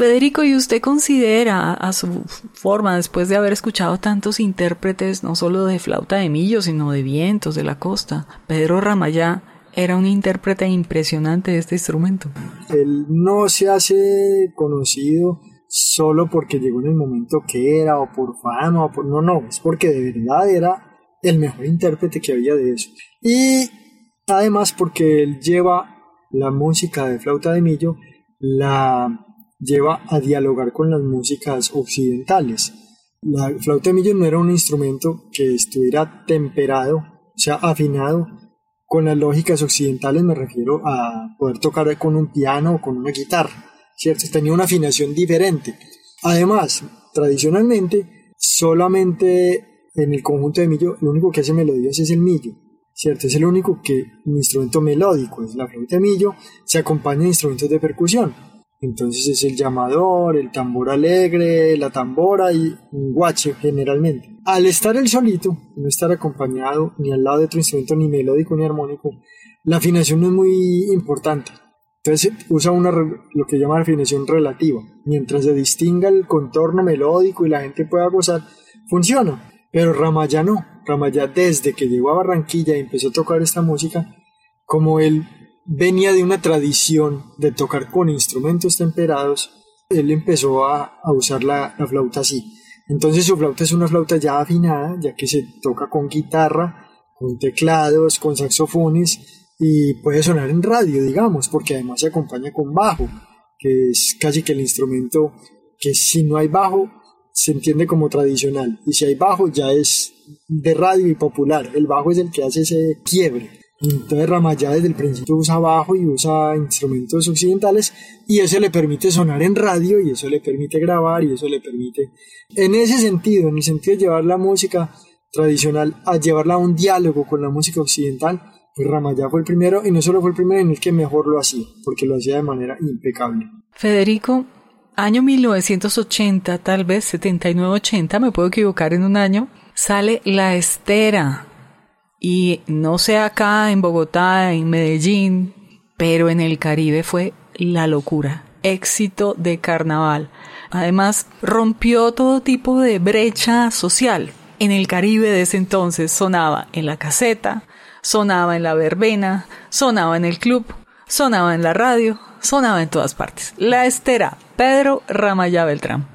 Federico, ¿y usted considera a su forma, después de haber escuchado tantos intérpretes, no solo de flauta de millo, sino de vientos de la costa, Pedro Ramayá era un intérprete impresionante de este instrumento? Él no se hace conocido solo porque llegó en el momento que era, o por fama, o por... No, es porque de verdad era el mejor intérprete que había de eso. Y además porque él lleva la música de flauta de millo, la lleva a dialogar con las músicas occidentales. La flauta de millo no era un instrumento que estuviera temperado, o sea, afinado con las lógicas occidentales, me refiero a poder tocar con un piano o con una guitarra, ¿cierto? Tenía una afinación diferente. Además, tradicionalmente, solamente en el conjunto de millo, lo único que hace melodías es el millo, ¿cierto? Es el único un instrumento melódico, es la flauta de millo, se acompaña de instrumentos de percusión. Entonces es el llamador, el tambor alegre, la tambora y un guache generalmente. Al estar él solito, no estar acompañado ni al lado de otro instrumento ni melódico ni armónico, la afinación no es muy importante. Entonces usa lo que llama afinación relativa. Mientras se distinga el contorno melódico y la gente pueda gozar, funciona. Pero Ramayá no. Ramayá, desde que llegó a Barranquilla y empezó a tocar esta música, como él venía de una tradición de tocar con instrumentos temperados, él empezó a usar la flauta así. Entonces su flauta es una flauta ya afinada, ya que se toca con guitarra, con teclados, con saxofones, y puede sonar en radio, digamos, porque además se acompaña con bajo, que es casi que el instrumento que si no hay bajo se entiende como tradicional, y si hay bajo ya es de radio y popular. El bajo es el que hace ese quiebre. Entonces Ramayá desde el principio usa bajo y usa instrumentos occidentales, y eso le permite sonar en radio, y eso le permite grabar, y eso le permite, en ese sentido, en el sentido de llevar la música tradicional a llevarla a un diálogo con la música occidental, pues Ramayá fue el primero, y no solo fue el primero, en el que mejor lo hacía, porque lo hacía de manera impecable. Federico, año 1980, tal vez 79-80, me puedo equivocar en un año, sale La Estera. Y no sé acá en Bogotá, en Medellín, pero en el Caribe fue la locura, éxito de carnaval. Además, rompió todo tipo de brecha social. En el Caribe de ese entonces sonaba en la caseta, sonaba en la verbena, sonaba en el club, sonaba en la radio, sonaba en todas partes. La Estera, Pedro Ramayá Beltrán.